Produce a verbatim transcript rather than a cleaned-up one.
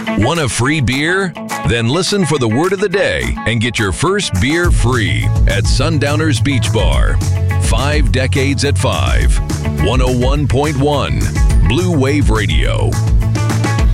Want a free beer? Then listen for the word of the day and get your first beer free at Sundowners Beach Bar. Five decades at five. one oh one point one Blue Wave Radio.